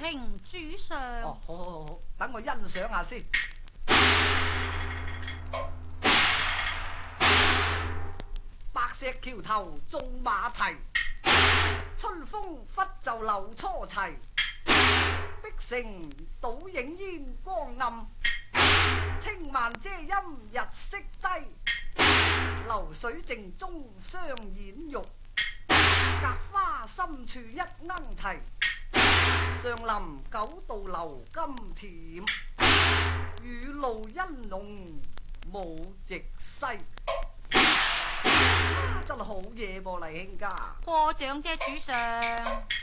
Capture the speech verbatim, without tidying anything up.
請主上。 哦，好好好好，等我欣賞下先。白石橋頭種馬蹄，春風拂就流初齊。碧城倒影煙光暗，青幔遮陰日色低。流水靜中相掩玉，隔花深處一鶯啼。上林九渡流金田，雨露欣弄舞夕西。啊，真係好嘢噃，黎兄家。 過獎啫，主上。